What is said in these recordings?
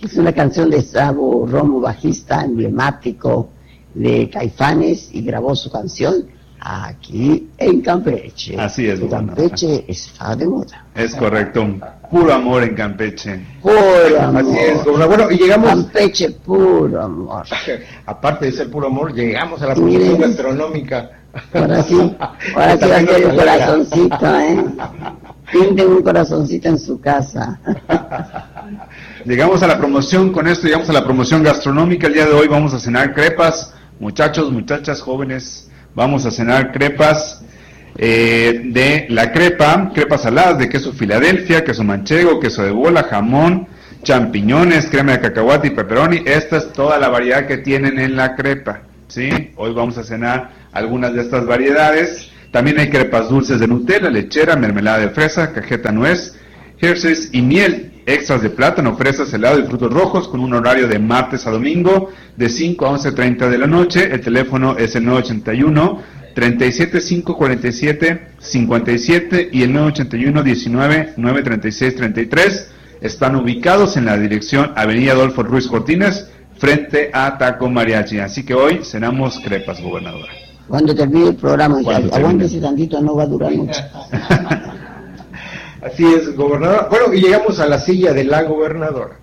Es una canción de Sabo Romo, bajista emblemático de Caifanes, y grabó su canción aquí en Campeche. Así es, Campeche está de moda. Es correcto, puro amor en Campeche. Puro amor. Así es, gobernador. Bueno, y llegamos... Campeche, puro amor. Aparte de ser puro amor, llegamos a la promoción gastronómica. Ahora sí va a ser el corazoncito, Tienden un corazoncito en su casa. Llegamos a la promoción, con esto llegamos a la promoción gastronómica. El día de hoy vamos a cenar crepas, muchachos, muchachas, jóvenes. Vamos a cenar crepas de la crepas saladas de queso Filadelfia, queso manchego, queso de bola, jamón, champiñones, crema de cacahuate y pepperoni. Esta es toda la variedad que tienen en la crepa, ¿sí? Hoy vamos a cenar algunas de estas variedades. También hay crepas dulces de Nutella, lechera, mermelada de fresa, cajeta nuez, Hershey's y miel. Extras de plátano, fresas, helado y frutos rojos, con un horario de martes a domingo de 5 a 11:30 de la noche. El teléfono es el 981-37547-57 y el 981-19-936-33. Están ubicados en la dirección Avenida Adolfo Ruiz Cortines, frente a Taco Mariachi. Así que hoy cenamos crepas, gobernadora. Cuando termine el programa, aguántese tantito, no va a durar mucho. Así es, gobernador. Bueno, y llegamos a la silla de la gobernadora.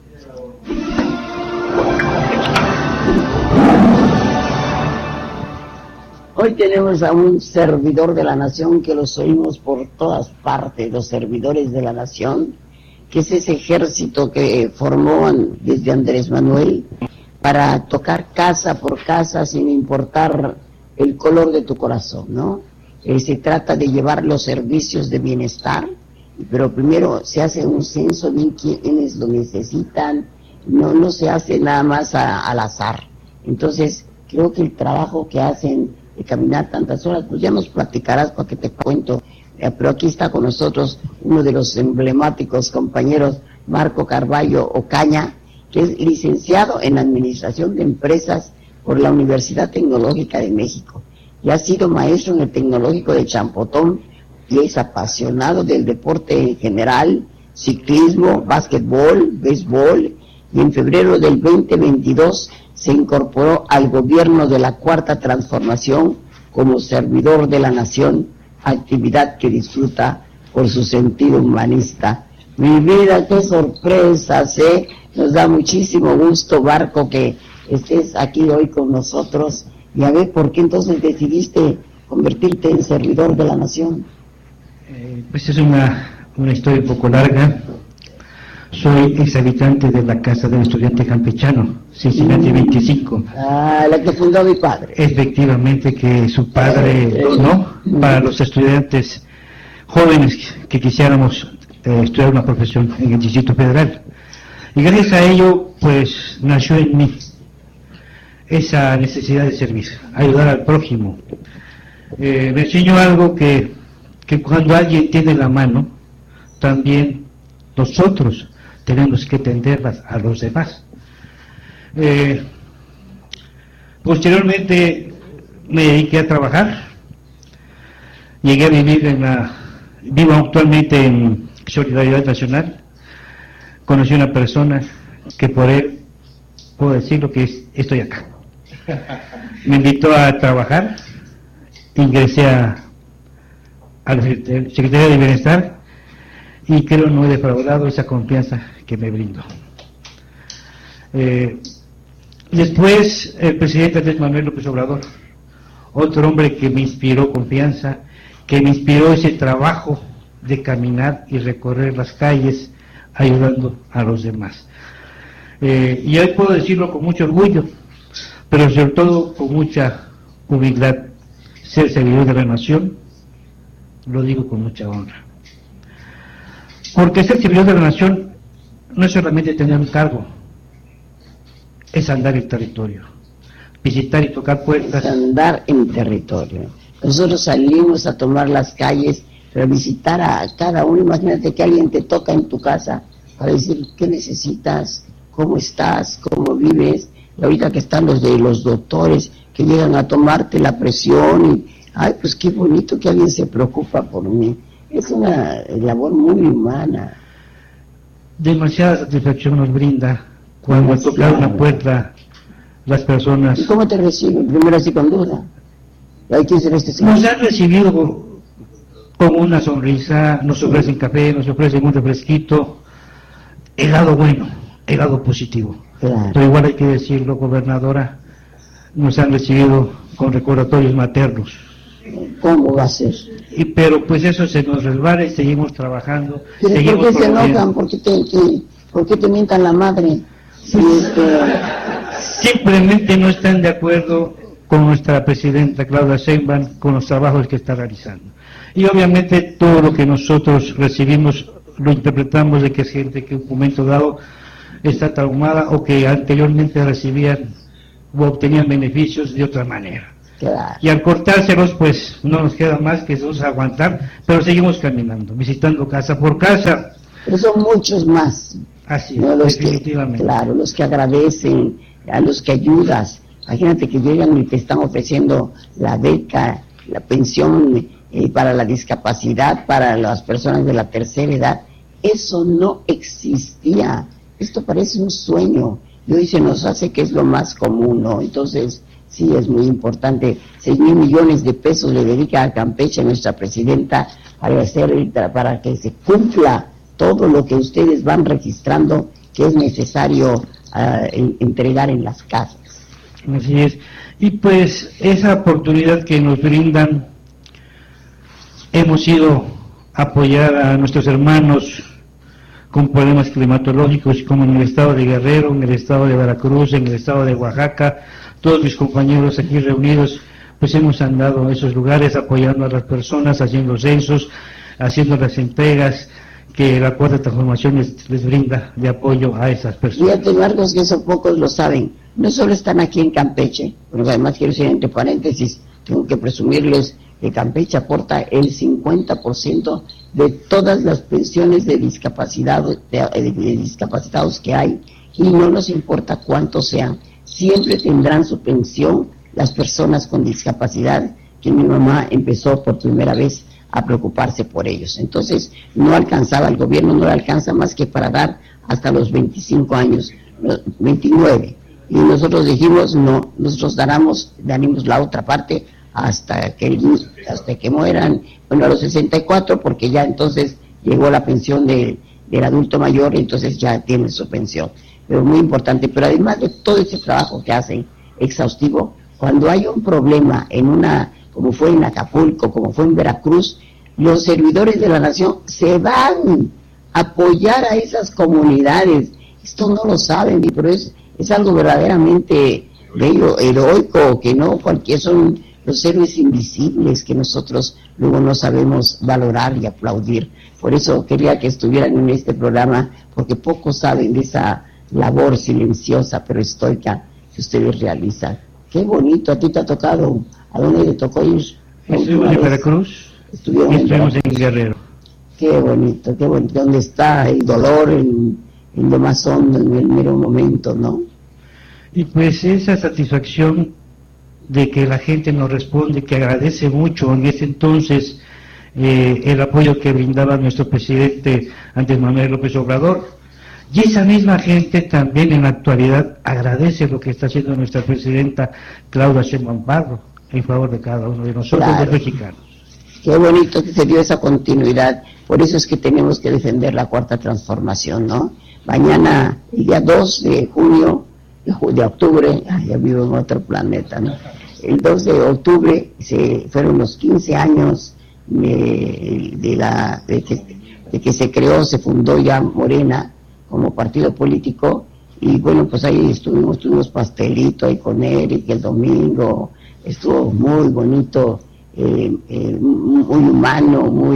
Hoy tenemos a un servidor de la nación que los oímos por todas partes, los servidores de la nación, que es ese ejército que formó desde Andrés Manuel para tocar casa por casa sin importar el color de tu corazón, ¿no? Se trata de llevar los servicios de bienestar, pero primero se hace un censo de quienes lo necesitan, no se hace nada más al azar. Entonces, creo que el trabajo que hacen de caminar tantas horas, pues ya nos platicarás para que te cuento, pero aquí está con nosotros uno de los emblemáticos compañeros, Marco Carballo Ocaña, que es licenciado en Administración de Empresas por la Universidad Tecnológica de México, y ha sido maestro en el Tecnológico de Champotón, y es apasionado del deporte en general, ciclismo, básquetbol, béisbol, y en febrero del 2022 se incorporó al gobierno de la Cuarta Transformación como servidor de la nación, actividad que disfruta por su sentido humanista. Mi vida, qué sorpresas, nos da muchísimo gusto, Barco, que estés aquí hoy con nosotros, y a ver, ¿por qué entonces decidiste convertirte en servidor de la nación? Pues es una historia un poco larga. Soy exhabitante de la Casa del Estudiante Campechano, Cincinnati 25. La que fundó mi padre. Efectivamente, que su padre donó para los estudiantes jóvenes que quisiéramos estudiar una profesión en el Distrito Federal. Y gracias a ello, pues, nació en mí esa necesidad de servir, ayudar al prójimo. Me enseñó algo que cuando alguien tiene la mano, también nosotros tenemos que tenderlas a los demás. Posteriormente me dediqué a trabajar, llegué a vivir vivo actualmente en Solidaridad Nacional. Conocí a una persona que por él puedo decir lo que estoy acá. Me invitó a trabajar, ingresé a la Secretaría de Bienestar, y creo no he defraudado esa confianza que me brindó. Después, el presidente Andrés Manuel López Obrador, otro hombre que me inspiró confianza, que me inspiró ese trabajo de caminar y recorrer las calles ayudando a los demás. Y hoy puedo decirlo con mucho orgullo, pero sobre todo con mucha humildad, ser servidor de la nación, lo digo con mucha honra. Porque ser servidor de la nación no es solamente tener un cargo, es andar en territorio, visitar y tocar puertas. Es andar en territorio. Nosotros salimos a tomar las calles, pero visitar a cada uno. Imagínate que alguien te toca en tu casa para decir qué necesitas, cómo estás, cómo vives. Y ahorita que están los doctores que llegan a tomarte la presión y, ay, pues qué bonito que alguien se preocupa por mí. Es una labor muy humana. Demasiada satisfacción nos brinda cuando tocaron la puerta las personas. ¿Y cómo te reciben? Primero así con duda. Hay que ser este señor. Nos han recibido con una sonrisa, nos ofrecen café, nos ofrecen un refresquito, el lado bueno, el lado positivo. Claro. Pero igual hay que decirlo, gobernadora, nos han recibido con recordatorios maternos. ¿Cómo va a ser? Pero pues eso se nos resbala y seguimos trabajando. ¿Pero seguimos por qué se promoviendo. enojan? ¿Por qué te mientan la madre? Si Simplemente no están de acuerdo con nuestra presidenta Claudia Sheinbaum, con los trabajos que está realizando. Y obviamente todo lo que nosotros recibimos lo interpretamos de que es gente que en un momento dado está traumada o que anteriormente recibían o obtenían beneficios de otra manera. Claro. Y al cortárselos, pues no nos queda más que nosotros aguantar, pero seguimos caminando, visitando casa por casa. Pero son muchos más. Así, ¿no? definitivamente. Claro, los que agradecen, a los que ayudas. Imagínate que llegan y te están ofreciendo la beca, la pensión para la discapacidad, para las personas de la tercera edad. Eso no existía. Esto parece un sueño. Y hoy se nos hace que es lo más común, ¿no? Entonces, sí, es muy importante. 6,000 millones de pesos le dedica a Campeche nuestra presidenta para que se cumpla todo lo que ustedes van registrando que es necesario entregar en las casas. Así es. Y pues esa oportunidad que nos brindan, hemos ido a apoyar a nuestros hermanos con problemas climatológicos, como en el estado de Guerrero, en el estado de Veracruz, en el estado de Oaxaca. Todos mis compañeros aquí reunidos, pues hemos andado a esos lugares apoyando a las personas, haciendo censos, haciendo las entregas que la Cuarta Transformación les brinda de apoyo a esas personas. Fíjate, Marcos, que eso pocos lo saben. No solo están aquí en Campeche, pero además quiero decir entre paréntesis, tengo que presumirles que Campeche aporta el 50% de todas las pensiones de discapacidad, de discapacitados que hay, y no nos importa cuántos sean, siempre tendrán su pensión las personas con discapacidad, que mi mamá empezó por primera vez a preocuparse por ellos. Entonces, no alcanzaba, el gobierno no le alcanza más que para dar hasta los 25 años, 29. Y nosotros dijimos, no, nosotros daremos la otra parte hasta que mueran, bueno, a los 64, porque ya entonces llegó la pensión del adulto mayor, entonces ya tienen su pensión. Pero muy importante, pero además de todo ese trabajo que hacen exhaustivo, cuando hay un problema como fue en Acapulco, como fue en Veracruz, los servidores de la nación se van a apoyar a esas comunidades. Esto no lo saben, pero es algo verdaderamente bello, heroico, que no cualquier, son los héroes invisibles que nosotros luego no sabemos valorar y aplaudir. Por eso quería que estuvieran en este programa, porque pocos saben de esa labor silenciosa pero estoica que ustedes realizan. Qué bonito, a ti te ha tocado. ¿A dónde le tocó ir? Estuvimos en Veracruz y estuvimos en Guerrero. Qué bonito, donde está el dolor en lo más hondo, en el mero momento, ¿no? Y pues esa satisfacción de que la gente nos responde, que agradece mucho en ese entonces el apoyo que brindaba nuestro presidente Andrés Manuel López Obrador. Y esa misma gente también en la actualidad agradece lo que está haciendo nuestra presidenta Claudia Sheinbaum en favor de cada uno de nosotros, claro, los mexicanos. Qué bonito que se dio esa continuidad. Por eso es que tenemos que defender la Cuarta Transformación, ¿no? Mañana, el día 2 de junio, de octubre, ya vivo en otro planeta, ¿no? El 2 de octubre fueron los 15 años de que se creó, se fundó ya Morena como partido político, y bueno, pues ahí tuvimos pastelito ahí con Eric el domingo, estuvo muy bonito, muy humano,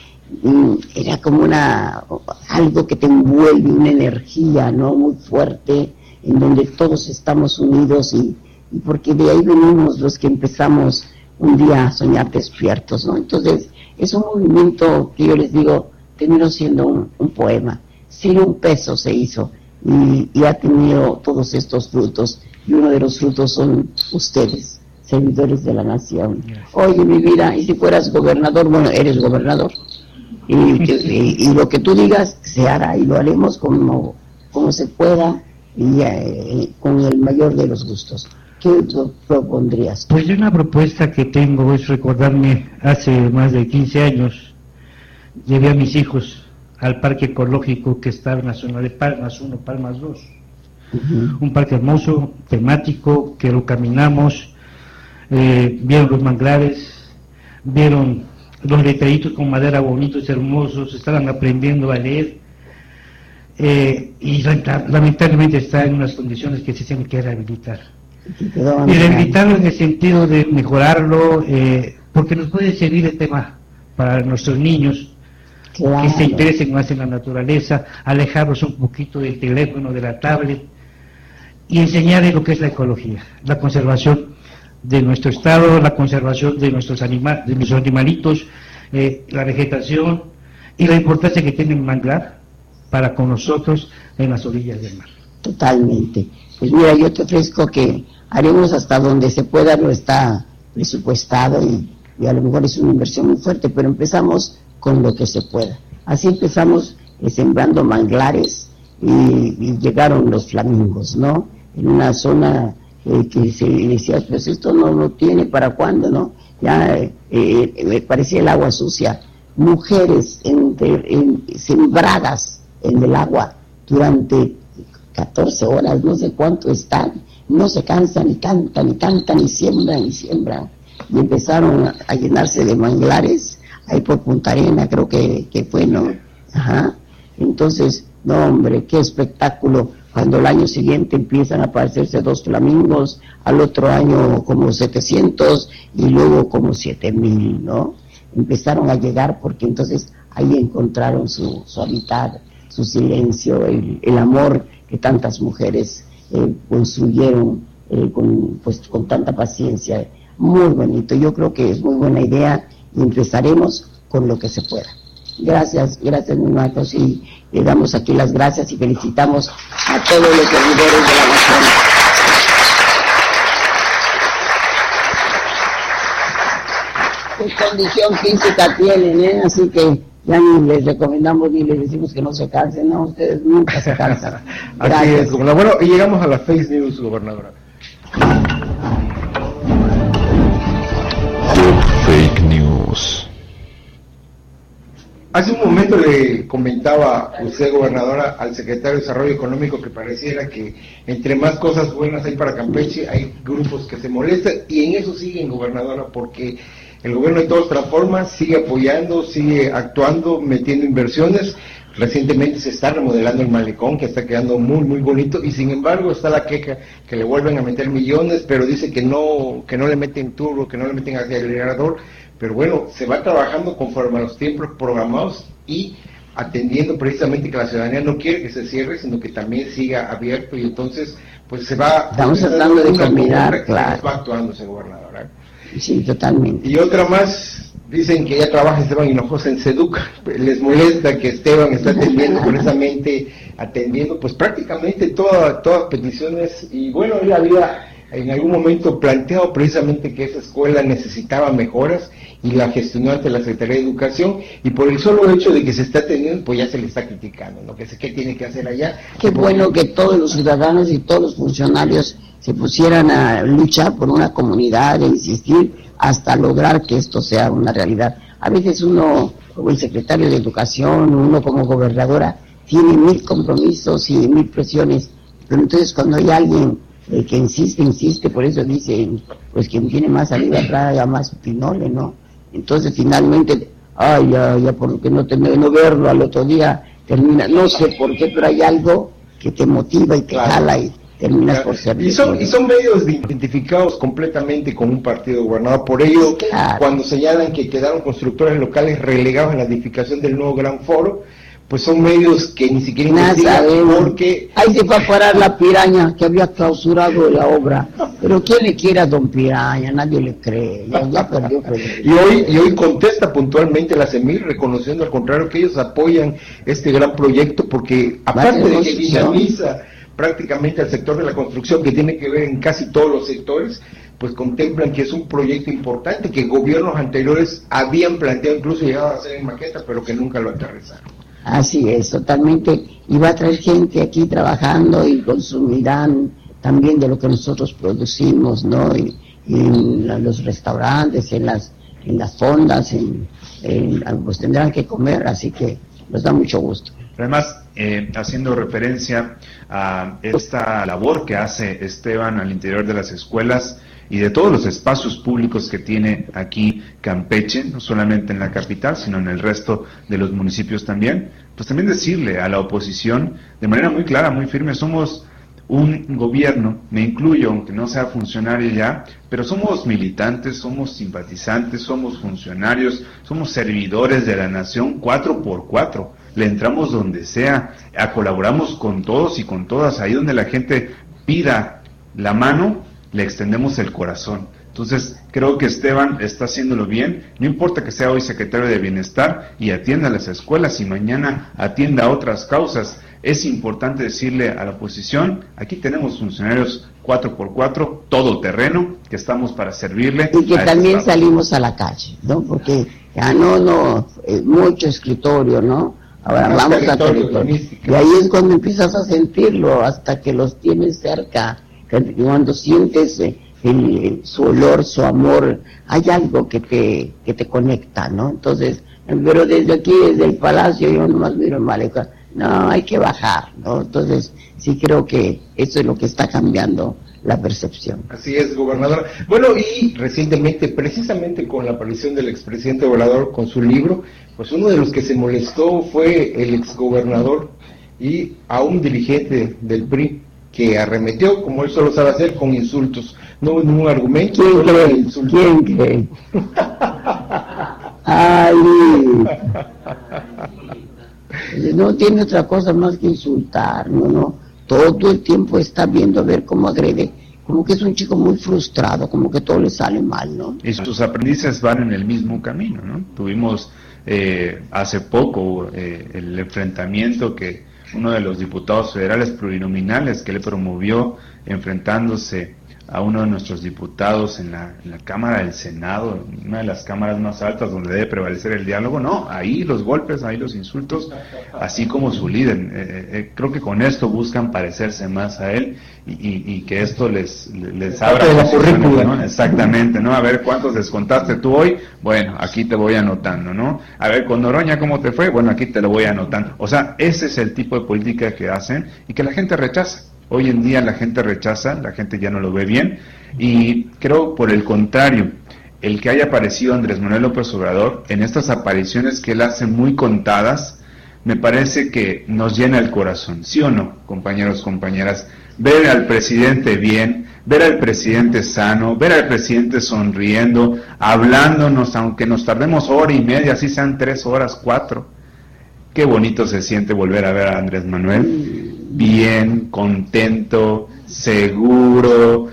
era como algo que te envuelve, una energía, ¿no? Muy fuerte, en donde todos estamos unidos, y porque de ahí venimos los que empezamos un día a soñar despiertos, ¿no? Entonces, es un movimiento que yo les digo, terminó siendo un poema. Sin un peso se hizo, y ha tenido todos estos frutos, y uno de los frutos son ustedes, servidores de la nación. Oye, mi vida, y si fueras gobernador, bueno, eres gobernador, y lo que tú digas se hará, y lo haremos como se pueda, y con el mayor de los gustos. ¿Qué propondrías? Pues yo una propuesta que tengo es recordarme hace más de 15 años, llevé a mis hijos al parque ecológico que estaba en la zona de Palmas 1, Palmas 2. Un parque hermoso, temático, que lo caminamos, vieron los manglares, vieron los letreritos con madera bonitos, hermosos, estaban aprendiendo a leer, y lamentablemente está en unas condiciones que se tienen que rehabilitar. Y rehabilitarlo en el sentido de mejorarlo, porque nos puede servir el tema para nuestros niños, claro, que se interesen más en la naturaleza, alejarlos un poquito del teléfono, de la tablet, y enseñarles lo que es la ecología, la conservación de nuestro estado, la conservación de nuestros animalitos, la vegetación y la importancia que tiene el manglar para con nosotros en las orillas del mar. Totalmente. Pues mira, yo te ofrezco que haremos hasta donde se pueda, no está presupuestado y a lo mejor es una inversión muy fuerte, pero empezamos con lo que se pueda. Así empezamos sembrando manglares y llegaron los flamingos, ¿no? En una zona que se decía, pues esto no tiene para cuándo, ¿no? Ya me parecía el agua sucia. Mujeres sembradas en el agua durante 14 horas, no sé cuánto están, no se cansan y cantan y cantan y siembran y siembran. Y empezaron a llenarse de manglares, ahí por Punta Arena creo que fue, ¿no? Ajá. Entonces, no hombre, qué espectáculo. Cuando el año siguiente empiezan a aparecerse 2 flamingos, al otro año como 700 y luego como 7000, ¿no? Empezaron a llegar porque entonces ahí encontraron su hábitat, su silencio, el amor que tantas mujeres construyeron con tanta paciencia. Muy bonito, yo creo que es muy buena idea y empezaremos con lo que se pueda. Gracias, mi Marcos, y le damos aquí las gracias y felicitamos a todos los servidores de la nación. ¿Qué condición física tienen, Así que ya ni les recomendamos ni les decimos que no se cansen, no, ustedes nunca se cansan. Así es, bueno, y llegamos a la fake news, gobernadora. Fake news. Hace un momento le comentaba usted, gobernadora, al secretario de Desarrollo Económico que pareciera que entre más cosas buenas hay para Campeche, hay grupos que se molestan, y en eso siguen, gobernadora, porque el gobierno de Todos Transforma sigue apoyando, sigue actuando, metiendo inversiones. Recientemente se está remodelando el malecón, que está quedando muy, muy bonito, y sin embargo está la queja que le vuelven a meter millones, pero dice que no le meten turbo, que no le meten acelerador. Pero bueno, se va trabajando conforme a los tiempos programados y atendiendo precisamente que la ciudadanía no quiere que se cierre, sino que también siga abierto, y entonces pues se va... Estamos tratando de combinar, claro. Va actuando ese gobernador, ¿eh? Sí, totalmente. Y otra más, dicen que ya trabaja Esteban Hinojosa en Seduc, les molesta que Esteban está atendiendo precisamente, pues prácticamente todas peticiones, y bueno, él había en algún momento planteado precisamente que esa escuela necesitaba mejoras y la gestionó ante la Secretaría de Educación, y por el solo hecho de que se está teniendo, pues ya se le está criticando, ¿no? Que sé qué tiene que hacer allá. Qué bueno que todos los ciudadanos y todos los funcionarios se pusieran a luchar por una comunidad, e insistir hasta lograr que esto sea una realidad. A veces uno, como el secretario de Educación, uno como gobernadora, tiene 1000 compromisos y 1000 presiones, pero entonces cuando hay alguien que insiste, por eso dicen, pues quien tiene más saliva traga más pinole, ¿no? Entonces finalmente, ya porque no verlo al otro día, termina, no sé por qué, pero hay algo que te motiva y te jala y terminas por ser. Y son medios identificados completamente con un partido gobernado, por ello, claro, cuando señalan que quedaron constructores locales relegados en la edificación del nuevo Gran Foro, pues son medios que ni siquiera investigan, porque... Ahí se fue a parar la Piraña, que había clausurado la obra. Pero ¿quién le quiere a don Piraña? Nadie le cree, ya perdió. Y hoy contesta puntualmente la CEMIR, reconociendo al contrario que ellos apoyan este gran proyecto, porque aparte de que dinamiza prácticamente al sector de la construcción, que tiene que ver en casi todos los sectores, pues contemplan que es un proyecto importante, que gobiernos anteriores habían planteado, incluso llegado a hacer en maqueta, pero que nunca lo aterrizaron. Así es, totalmente. Y va a traer gente aquí trabajando y consumirán también de lo que nosotros producimos, ¿no? Y en los restaurantes, en las fondas, pues tendrán que comer, así que nos da mucho gusto. Además, haciendo referencia a esta labor que hace Esteban al interior de las escuelas y de todos los espacios públicos que tiene aquí Campeche, no solamente en la capital, sino en el resto de los municipios también, pues también decirle a la oposición de manera muy clara, muy firme, somos un gobierno, me incluyo, aunque no sea funcionario ya, pero somos militantes, somos simpatizantes, somos funcionarios, somos servidores de la nación 4x4, le entramos donde sea, colaboramos con todos y con todas, ahí donde la gente pida la mano, le extendemos el corazón. Entonces, creo que Esteban está haciéndolo bien, no importa que sea hoy secretario de Bienestar y atienda a las escuelas y mañana atienda a otras causas. Es importante decirle a la oposición, aquí tenemos funcionarios 4x4, todo terreno, que estamos para servirle. Y que también salimos a la calle, ¿no? Porque ya mucho escritorio, ¿no? Ahora vamos a territorio. Y ahí es cuando empiezas a sentirlo, hasta que los tienes cerca, cuando sientes su olor, su amor, hay algo que te conecta, ¿no? Entonces, pero desde aquí, desde el palacio, yo nomás miro el malecón. No, hay que bajar, ¿no? Entonces, sí creo que eso es lo que está cambiando la percepción. Así es, gobernador. Bueno, y recientemente, precisamente con la aparición del expresidente Obrador con su libro, pues uno de los que se molestó fue el exgobernador y a un dirigente del PRI que arremetió, como él solo sabe hacer, con insultos. No hubo ningún argumento. ¿Quién cree? Ay, no tiene otra cosa más que insultar, no, todo el tiempo está viendo a ver cómo agrede, como que es un chico muy frustrado, como que todo le sale mal, ¿no? Y sus aprendices van en el mismo camino, ¿no? Tuvimos hace poco el enfrentamiento que uno de los diputados federales plurinominales que le promovió enfrentándose a uno de nuestros diputados en la Cámara del Senado, una de las cámaras más altas donde debe prevalecer el diálogo, no, ahí los golpes, ahí los insultos, así como su líder. Creo que con esto buscan parecerse más a él y que esto les abra la currícula, ¿no? Exactamente, ¿no? A ver cuántos descontaste tú hoy, bueno, aquí te voy anotando, ¿no? A ver con Noroña cómo te fue, bueno, aquí te lo voy anotando. O sea, ese es el tipo de política que hacen y que la gente rechaza. Hoy en día la gente rechaza, la gente ya no lo ve bien, y creo por el contrario, el que haya aparecido Andrés Manuel López Obrador, en estas apariciones que él hace muy contadas, me parece que nos llena el corazón, ¿sí o no, compañeros, compañeras? Ver al presidente bien, ver al presidente sano, ver al presidente sonriendo, hablándonos, aunque nos tardemos hora y media, así sean 3 horas, 4. Qué bonito se siente volver a ver a Andrés Manuel bien, contento, seguro,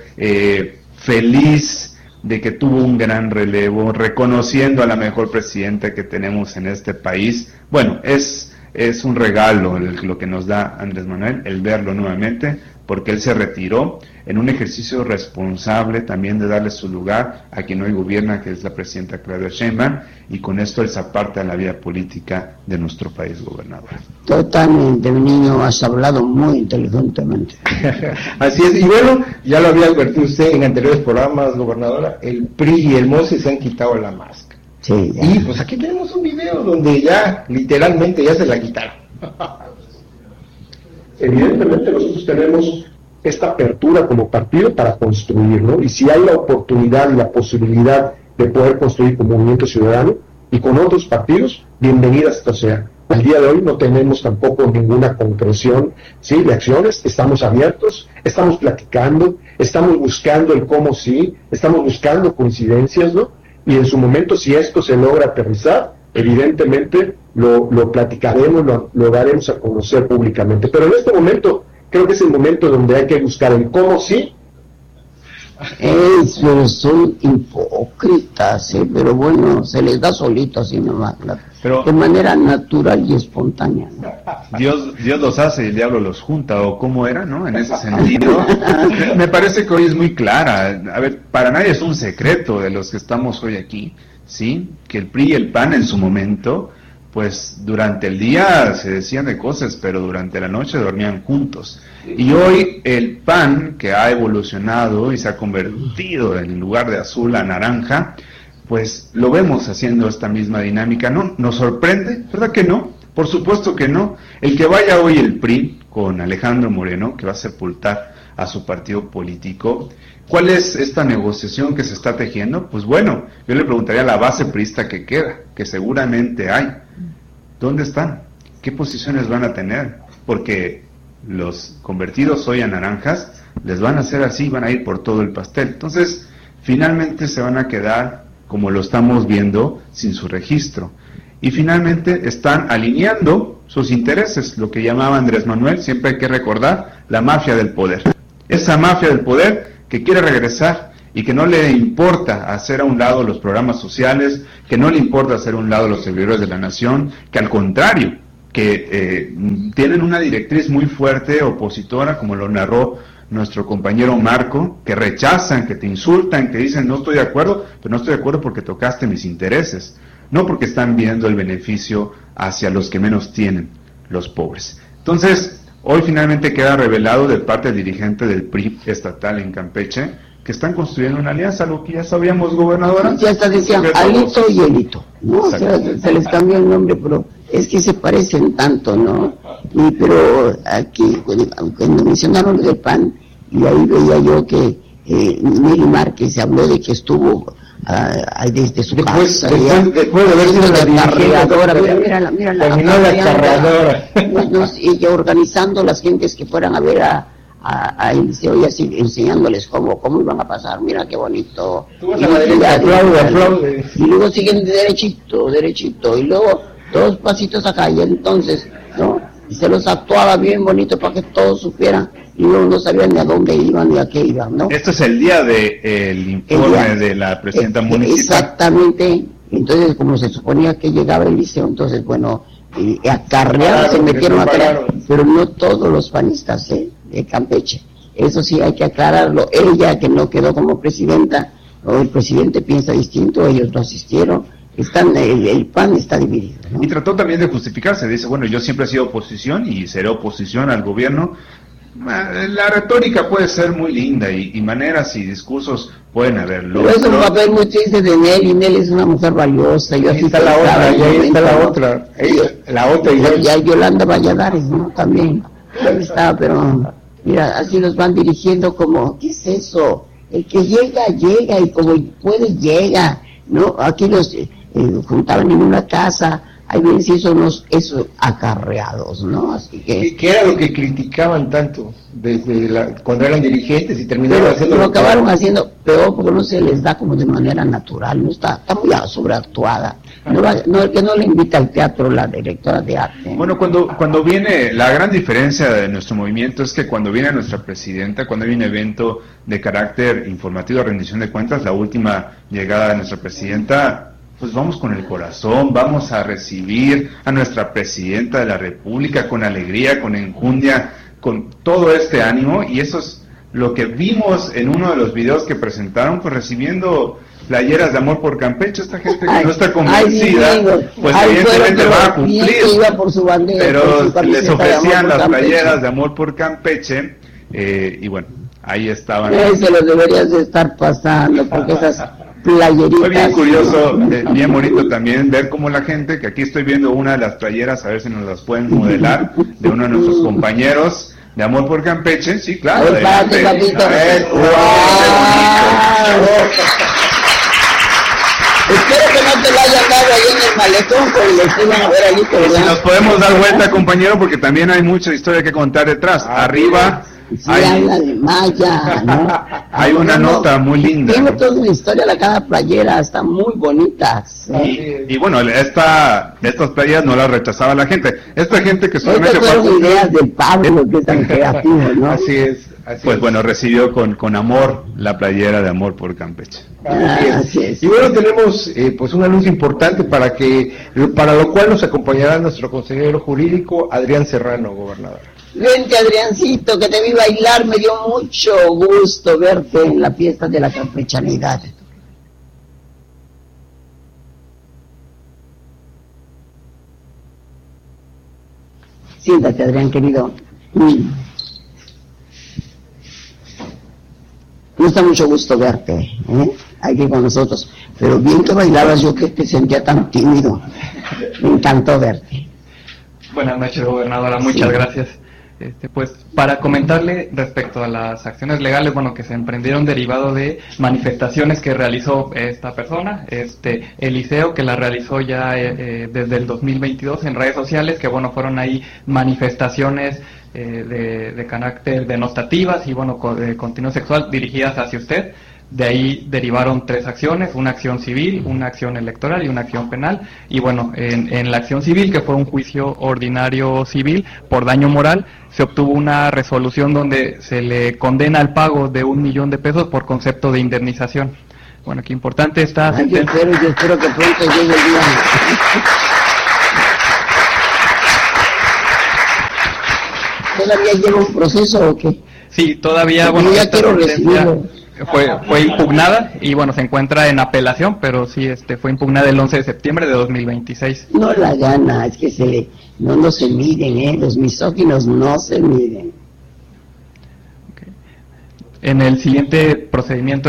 feliz de que tuvo un gran relevo, reconociendo a la mejor presidenta que tenemos en este país. Bueno, es un regalo lo que nos da Andrés Manuel, el verlo nuevamente, porque él se retiró en un ejercicio responsable también de darle su lugar a quien hoy gobierna, que es la presidenta Claudia Sheinbaum, y con esto él se aparta de la vida política de nuestro país, gobernador. Totalmente, mi niño, has hablado muy inteligentemente. Así es, y bueno, ya lo había advertido usted en anteriores programas, gobernadora, el PRI y el MOSE se han quitado la máscara. Sí, ya. Y pues aquí tenemos un video donde ya, literalmente, ya se la quitaron. Evidentemente nosotros tenemos esta apertura como partido para construir, ¿no? Y si hay la oportunidad y la posibilidad de poder construir con Movimiento Ciudadano y con otros partidos, bienvenida esto sea. Al día de hoy no tenemos tampoco ninguna concreción, ¿sí?, de acciones, estamos abiertos, estamos platicando, estamos buscando el cómo sí, estamos buscando coincidencias, ¿no? Y en su momento, si esto se logra aterrizar, evidentemente lo platicaremos, lo daremos a conocer públicamente. Pero en este momento, creo que es el momento donde hay que buscar el cómo sí. Son hipócritas, pero bueno, se les da solito así nomás, pero de manera natural y espontánea, ¿no? Dios los hace y el diablo los junta, o cómo era, ¿no? En ese sentido, me parece que hoy es muy clara. A ver, para nadie es un secreto de los que estamos hoy aquí, ¿sí? Que el PRI y el PAN en su momento pues durante el día se decían de cosas, pero durante la noche dormían juntos. Y hoy el PAN, que ha evolucionado y se ha convertido en lugar de azul a naranja, pues lo vemos haciendo esta misma dinámica. ¿No nos sorprende? ¿Verdad que no? Por supuesto que no. El que vaya hoy el PRI con Alejandro Moreno, que va a sepultar a su partido político, ¿cuál es esta negociación que se está tejiendo? Pues bueno, yo le preguntaría a la base priista que queda, que seguramente hay. ¿Dónde están? ¿Qué posiciones van a tener? Porque los convertidos hoy a naranjas les van a hacer así, van a ir por todo el pastel. Entonces, finalmente se van a quedar, como lo estamos viendo, sin su registro. Y finalmente están alineando sus intereses, lo que llamaba Andrés Manuel, siempre hay que recordar, la mafia del poder. Esa mafia del poder que quiere regresar y que no le importa hacer a un lado los programas sociales, que no le importa hacer a un lado los servidores de la nación, que al contrario, que tienen una directriz muy fuerte, opositora, como lo narró nuestro compañero Marco, que rechazan, que te insultan, que dicen no estoy de acuerdo, pero no estoy de acuerdo porque tocaste mis intereses, no porque están viendo el beneficio hacia los que menos tienen, los pobres. Entonces, hoy finalmente queda revelado de parte del dirigente del PRI estatal en Campeche, que están construyendo una alianza, lo que ya sabíamos, gobernadora. Ya hasta decían Alito y Elito, ¿no? O sea, se les cambió el nombre, pero es que se parecen tanto, ¿no? Pero aquí, cuando mencionaron del PAN, y ahí veía yo que Mary Márquez habló de que estuvo desde su casa. Después de haber sido la carreadora, mira terminó la carreadora. Y organizando las gentes que fueran a ver a Eliseo y así enseñándoles cómo iban a pasar, mira qué bonito. Aplaude. Y luego siguen derechito, y luego 2 pasitos acá, y entonces, ¿no? Y se los actuaba bien bonito para que todos supieran, y luego no sabían ni a dónde iban ni a qué iban, ¿no? Esto es el día del informe de la presidenta municipal. Exactamente. Entonces, como se suponía que llegaba Eliseo, entonces, bueno, acarrearon, se metieron a carrear, pero no todos los panistas, de Campeche. Eso sí hay que aclararlo. Ella, que no quedó como presidenta, o el presidente piensa distinto, ellos no asistieron. El PAN está dividido, ¿no? Y trató también de justificarse, dice, bueno, yo siempre he sido oposición y seré oposición al gobierno. La retórica puede ser muy linda y maneras y discursos pueden haberlo. Pero es un papel muy triste de Nelly. Nelly es una mujer valiosa. Ahí está la otra, la otra. Y Yolanda Valladares, ¿no? También. Ahí está, pero mira, así nos van dirigiendo como, ¿qué es eso? El que llega, y como puede, llega, ¿no? Aquí los juntaban en una casa, hay veces esos acarreados, ¿no? Así que era lo que criticaban tanto desde cuando eran dirigentes y terminaron haciendo. Lo acabaron haciendo peor porque no se les da como de manera natural, no está muy sobreactuada. Que no le invita al teatro la directora de arte. Bueno, cuando viene, la gran diferencia de nuestro movimiento es que cuando viene nuestra presidenta, cuando hay un evento de carácter informativo, rendición de cuentas, la última llegada de nuestra presidenta, pues vamos con el corazón, vamos a recibir a nuestra presidenta de la República con alegría, con enjundia, con todo este ánimo, y eso es lo que vimos en uno de los videos que presentaron, pues recibiendo playeras de amor por Campeche. Esta gente que no está convencida, pues evidentemente va a cumplir, por su bandera, pero les ofrecían las playeras de amor por Campeche, y bueno, ahí estaban. Se los deberías de estar pasando, porque esas playeritas. Fue bien curioso, bien bonito también ver cómo la gente, que aquí estoy viendo una de las playeras, a ver si nos las pueden modelar, de uno de nuestros compañeros de amor por Campeche. Sí, claro. Espérate, papito. Espero que no te la hayan dado ahí en el malecón, porque les iban a ver ahí, ¿verdad? Si nos podemos dar vuelta, compañero, porque también hay mucha historia que contar detrás. Arriba habla de Maya, ¿no? Hay una nota muy linda. Tiene toda una historia de cada playera, están muy bonitas. Y bueno, estas playeras no las rechazaba la gente. Esta gente que solamente fueron ideas del Pablo, que es tan creativo, ¿no? Así es. Pues bueno, recibió con amor la playera de amor por Campeche. Así es. Y bueno, tenemos pues un anuncio importante para lo cual nos acompañará nuestro consejero jurídico Adrián Serrano, gobernador. Vente, Adriancito, que te vi bailar, me dio mucho gusto verte en la fiesta de la campechanidad. Siéntate, Adrián, querido. No está mucho gusto verte, aquí con nosotros. Pero bien que bailabas, yo que te sentía tan tímido. Me encantó verte. Buenas noches, gobernadora, muchas gracias. Pues para comentarle respecto a las acciones legales, bueno, que se emprendieron derivado de manifestaciones que realizó esta persona, Eliseo, que la realizó ya desde el 2022 en redes sociales, que bueno, fueron ahí manifestaciones de carácter denostativas y bueno, de contenido sexual dirigidas hacia usted. De ahí derivaron 3 acciones, una acción civil, una acción electoral y una acción penal. Y bueno, en la acción civil, que fue un juicio ordinario civil por daño moral, se obtuvo una resolución donde se le condena al pago de 1 millón de pesos por concepto de indemnización. Bueno, qué importante esta sentencia. Yo espero que pronto llegue el día. ¿Todavía lleva un proceso o qué? Sí, todavía, bueno, ya esta quiero sentencia recibirlo. fue impugnada y bueno, se encuentra en apelación, pero sí, fue impugnada el 11 de septiembre de 2026. No la gana, es que no se miden, los misóginos no se miden. Okay. En el siguiente procedimiento,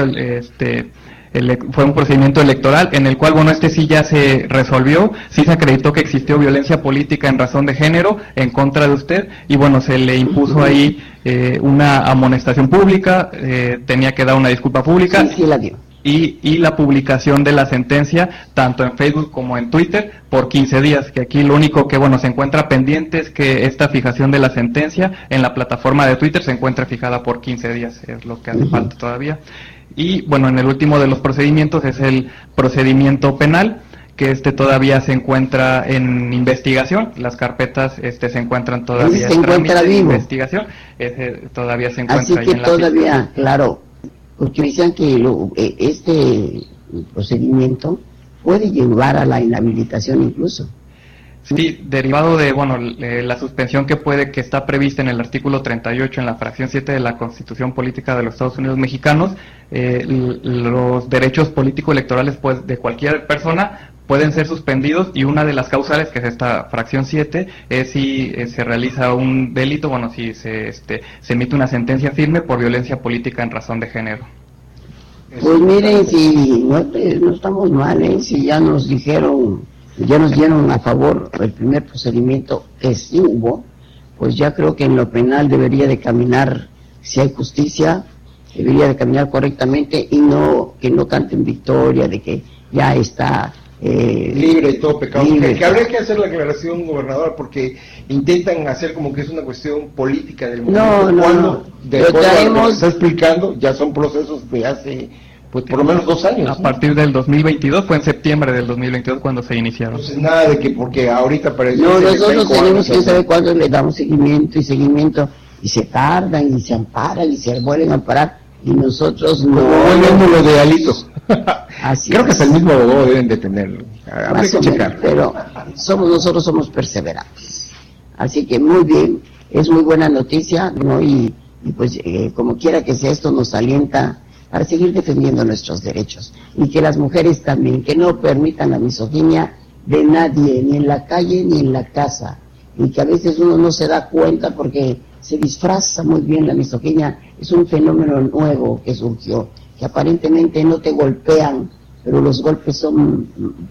fue un procedimiento electoral en el cual, bueno, sí ya se resolvió, sí se acreditó que existió violencia política en razón de género en contra de usted y bueno, se le impuso ahí una amonestación pública, tenía que dar una disculpa pública. Sí, la dio. Y la publicación de la sentencia tanto en Facebook como en Twitter por 15 días, que aquí lo único que bueno se encuentra pendiente es que esta fijación de la sentencia en la plataforma de Twitter se encuentra fijada por 15 días, es lo que hace falta todavía. Y bueno, en el último de los procedimientos es el procedimiento penal, que todavía se encuentra en investigación, las carpetas se encuentran todavía en trámite de investigación, todavía se encuentra así ahí que en la todavía, fiscalía. claro, porque decían que este procedimiento puede llevar a la inhabilitación incluso. Sí, derivado de, bueno, la suspensión que está prevista en el artículo 38 en la fracción 7 de la Constitución Política de los Estados Unidos Mexicanos, los derechos político-electorales pues de cualquier persona pueden ser suspendidos y una de las causales, que es esta fracción 7, es si se realiza un delito, bueno, si se emite una sentencia firme por violencia política en razón de género. Pues miren, si no estamos mal, si ya nos dijeron, ya nos dieron a favor el primer procedimiento que sí hubo, pues ya creo que en lo penal debería de caminar, si hay justicia, debería de caminar correctamente y que no canten victoria de que ya está libre de todo pecado. Libre. Que habría que hacer la aclaración, gobernador, porque intentan hacer como que es una cuestión política del momento. No. De acuerdo a lo que nos está explicando, ya son procesos de hace, pues por lo menos 2 años. A partir del 2022, fue en septiembre del 2022 cuando se iniciaron. Entonces nada de que porque ahorita apareció... No, nosotros tenemos que saber cuándo le damos seguimiento, y se tardan, y se amparan, y se vuelven a amparar, y nosotros no... Como lo de Alito. Así creo que hasta el mismo abogado deben de tenerlo. Habría que checar. Pero nosotros somos perseverantes. Así que muy bien, es muy buena noticia, ¿no? Y pues como quiera que sea, esto nos alienta para seguir defendiendo nuestros derechos. Y que las mujeres también, que no permitan la misoginia de nadie, ni en la calle ni en la casa. Y que a veces uno no se da cuenta porque se disfraza muy bien la misoginia. Es un fenómeno nuevo que surgió, que aparentemente no te golpean, pero los golpes son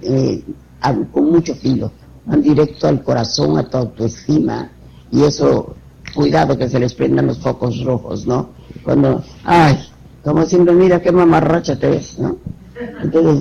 con mucho filo, van directo al corazón, a tu autoestima, y eso, cuidado que se les prendan los focos rojos, ¿no? Cuando, como siempre, mira qué mamarracha te ves, ¿no? Entonces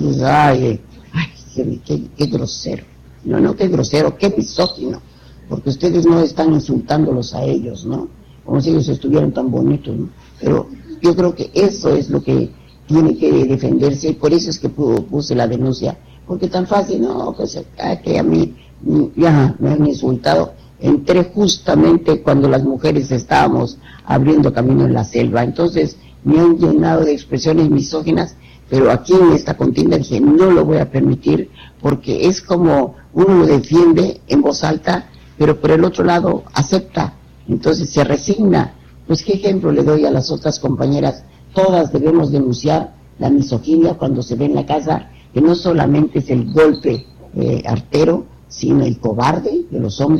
dices, qué grosero, no qué grosero, qué misógino, porque ustedes no están insultándolos a ellos, ¿no? Como si ellos estuvieran tan bonitos, ¿no? Pero yo creo que eso es lo que tiene que defenderse, y por eso es que puse la denuncia, porque tan fácil, no, pues que a mí ya me han insultado. Entré justamente cuando las mujeres estábamos abriendo camino en la selva, entonces me han llenado de expresiones misóginas, pero aquí en esta contienda dije, no lo voy a permitir, porque es como uno lo defiende en voz alta, pero por el otro lado acepta, entonces se resigna. Pues qué ejemplo le doy a las otras compañeras. Todas debemos denunciar la misoginia cuando se ve en la casa, que no solamente es el golpe artero, sino el cobarde de los hombres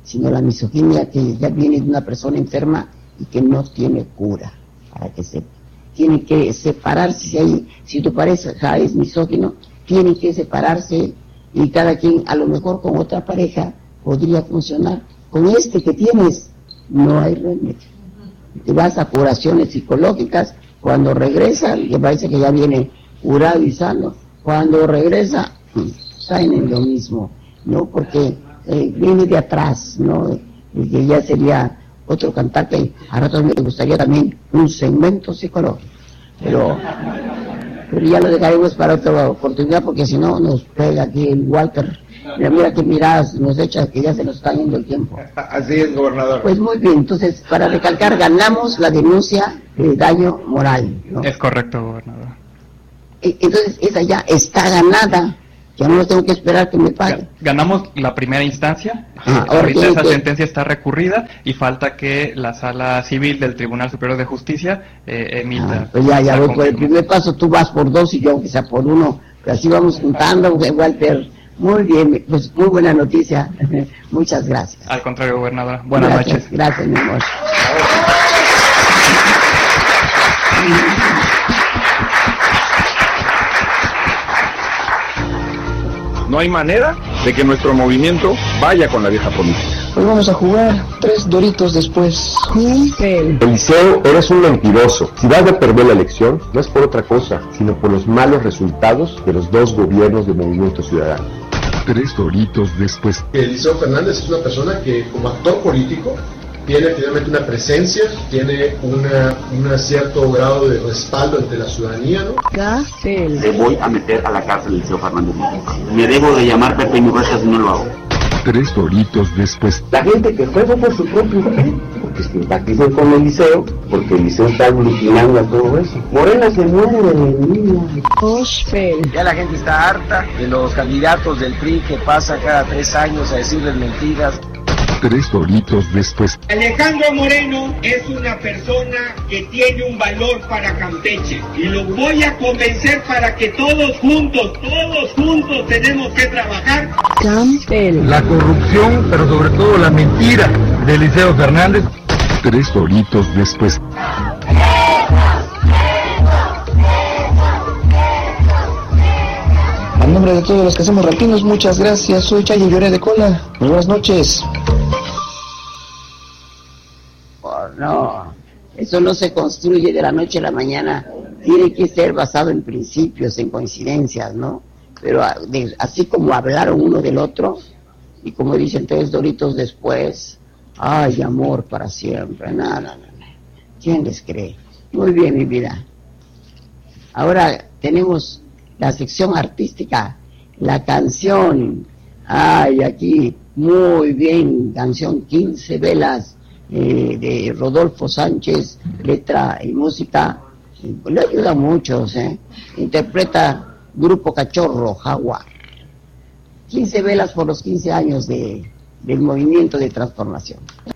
sino la misoginia que ya viene de una persona enferma y que no tiene cura, para que sepa. Tiene que separarse si tu pareja es misógino, tiene que separarse y cada quien, a lo mejor con otra pareja, podría funcionar. Con este que tienes, no hay remedio. Te vas a curaciones psicológicas, cuando regresa, que parece que ya viene curado y sano, cuando regresa, caen en lo mismo, ¿no? Porque viene de atrás, ¿no? Y que ya sería otro cantar que a ratos me gustaría también un segmento psicológico, pero ya lo dejaremos para otra oportunidad, porque si no nos pega aquí el Walter. Mira qué miradas nos echa, que ya se nos está yendo el tiempo. Así es, gobernador. Pues muy bien, entonces, para recalcar, ganamos la denuncia de daño moral, ¿no? Es correcto, gobernador. Entonces, esa ya está ganada. Ya no tengo que esperar que me pague. Ganamos la primera instancia, ahora ahorita esa que... sentencia está recurrida y falta que la Sala Civil del Tribunal Superior de Justicia emita. Pues ya voy por el primer paso, tú vas por 2 y yo aunque sea por 1, pero así vamos juntando, Walter. Muy bien, pues muy buena noticia. Muchas gracias. Al contrario, gobernadora. Buenas noches. Gracias, mi amor. No hay manera de que nuestro movimiento vaya con la vieja política. Hoy vamos a jugar 3 doritos después. Eliseo, eres un mentiroso. Si vas a perder la elección, no es por otra cosa, sino por los malos resultados de los 2 gobiernos de Movimiento Ciudadano. 3 doritos después. Eliseo Fernández es una persona que, como actor político, tiene finalmente una presencia, tiene un cierto grado de respaldo entre la ciudadanía, ¿no? Le voy a meter a la cárcel a Eliseo Fernández. Me debo de llamar Pepe Muguerza si no lo hago. 3 doritos después. La gente que fue por su propio bien, porque simpatizan con Eliseo, porque Eliseo está aglutinando a todo eso. Morena se muere de envidia. Ya la gente está harta de los candidatos del PRI que pasa cada 3 años a decirles mentiras. 3 doritos después. Alejandro Moreno es una persona que tiene un valor para Campeche y lo voy a convencer para que todos juntos tenemos que trabajar. La corrupción, pero sobre todo la mentira de Eliseo Fernández. 3 doritos después. A nombre de todos los que somos rapinos, muchas gracias. Soy Chayo Lloré de Cola. Muy buenas noches. No, eso no se construye de la noche a la mañana, tiene que ser basado en principios, en coincidencias, ¿no? Pero así como hablaron uno del otro, y como dicen 3 doritos después, ay, amor para siempre, no. ¿Quién les cree? Muy bien, mi vida. Ahora tenemos la sección artística, la canción, ay, aquí, muy bien, canción 15 velas, de Rodolfo Sánchez, letra y música, le ayuda a muchos, interpreta Grupo Cachorro, Jaguar. 15 velas por los 15 años del movimiento de transformación.